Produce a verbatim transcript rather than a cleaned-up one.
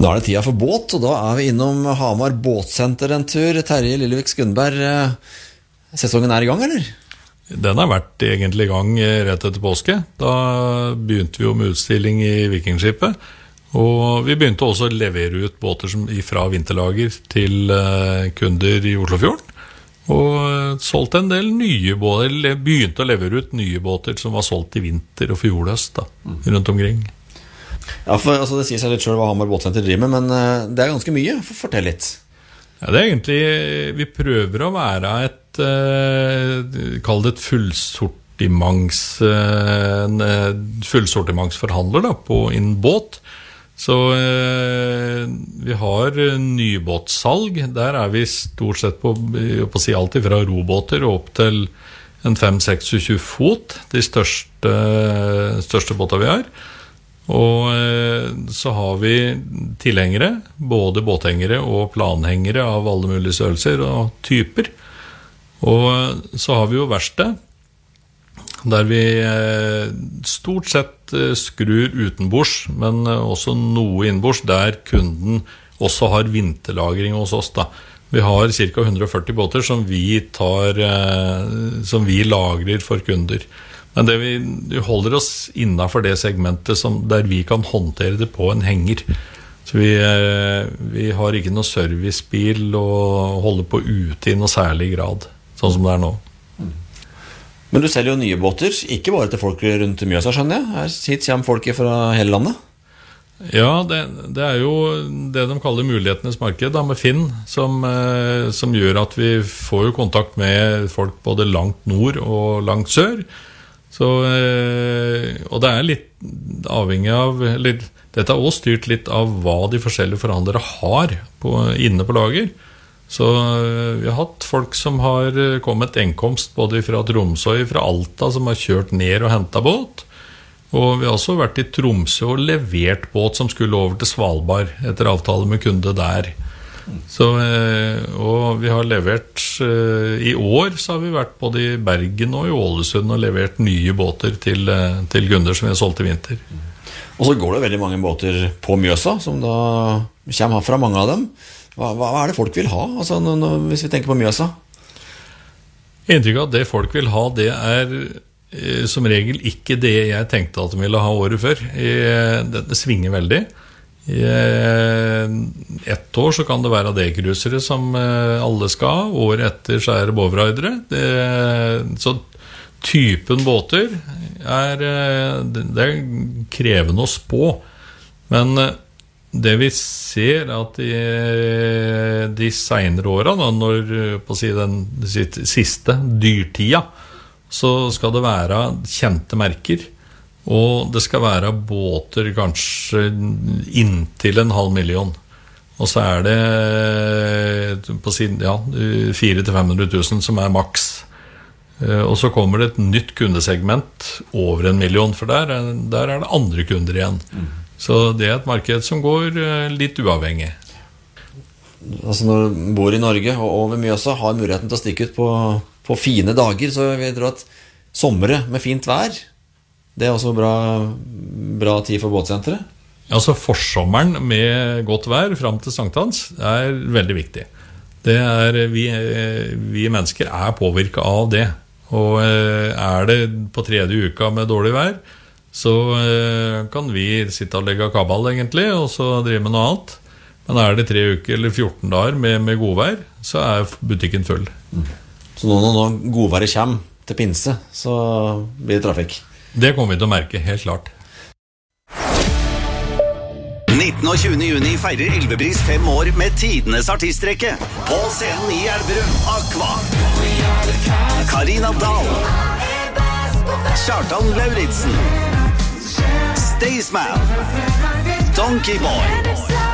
Da er det tida for båt, og da er vi innom Hamar båtsenter en tur. Terje Lillevik Skundberg, sesongen er i gang, eller? Den har vært egentlig i gang rett etter påske. Da begynte vi jo med utstilling i Vikingskipet, og vi begynte også å levere ut båter som fra vinterlager til kunder i Oslofjorden. Og solgte en del nye båter, eller begynte å levere ut nye båter som var solgt i vinter og fjordhøst da, rundt omkring. Ja, for altså, det sier seg litt selv hva Hamar båtsenter driver med, men uh, det er ganske mye. Fortell litt. Ja, det er egentlig, vi prøver å være et, uh, kall det et fullsortiments, uh, en fullsortimentsforhandler da, på innen båt. Så uh, vi har nybåtsalg. Der er vi stort sett på, på å si alltid fra robåter og opp til en fem seks tjue fot, de største, største båter vi har. Og så har vi tilhengere, både båthengere og planhengere av alle mulige størrelser og typer. Og så har vi jo verksted, der vi stort sett skrur utenbords, men også noe innenbords, der kunden også har vinterlagring hos oss da. Vi har ca. hundre og førti båter som vi, tar, som vi lagrer for kunder. Men det vi, vi holder oss innenfor det segmentet som, der vi kan håndtere det på en henger. Så vi, vi har ikke noe servicebil og holder på ute i noe særlig grad, sånn som det er nå. Men du selger jo nye båter, ikke bare til folk rundt Mjøsa, skjønner jeg. Her hit kommer folk fra hele landet. Ja, det, det er jo det de kaller mulighetenes marked da, med Finn, som, som gjør at vi får jo kontakt med folk både langt nord og langt sør. Så, og det er litt avhengig av, eller dette er også styrt litt av hva de forskjellige forhandlere har på, inne på lager. Så vi har hatt folk som har kommet enkomst både fra Tromsø og fra Alta, som har kjørt ned og hentet båt. Og vi har også vært i Tromsø og levert båt som skulle over til Svalbard etter avtale med kunde der. Så, og vi har levert i år så har vi vært både i Bergen og i Ålesund og levert nye båter til, til kunder som vi har solgt i vinter. Og så går det veldig mange båter på Mjøsa som da kommer fra mange av dem. Hva, hva er det folk vil ha, altså, når, når, hvis vi tenker på Mjøsa? Inntrykk av at det folk vil ha, det er eh, som regel ikke det jeg tenkte at de ville ha året før. Eh, det, det svinger veldig. I ett år så kan det være D-cruisere som alle skal ha. Året etter så er det Bovraidere. Så typen båter er, det er krevende å spå. Men det vi ser at i de senere årene, når på å si den siste dyrtida, så skal det være kjente merker. Og det skal være båter kanskje inntil en halv million. Og så er det på siden, ja, fire til fem hundre tusen som er maks. Og så kommer det et nytt kundesegment over en million, for der, der er det andre kunder igjen. Mm. Så det er et marked som går litt uavhengig. Altså når du bor i Norge og over Mjøsa har muligheten til å stikke ut på, på fine dager, så vil jeg tro at sommere med fint vær, det er også bra, bra tid for båtsenteret. Altså forsommeren med godt vær frem til sankthans er veldig viktig. Det er, vi, vi mennesker er påvirket av det. Og er det på tredje uka med dårlig vær, så kan vi sitte og legge kabal egentlig, og så drive med noe annet. Men er det tre uker eller fjorten dager med, med godvær, så er butikken full. Mm. Så nå når godværet kommer til pinse, så blir det trafikk? Det kommer vi til å merke, helt klart. nittende og tjuende juni feirer Elvebris fem år med tidenes artistrekke. På scenen i Elverum, Aqua, Karina Dahl, Kjartan Lauritsen, Staysman, Donkey Boy,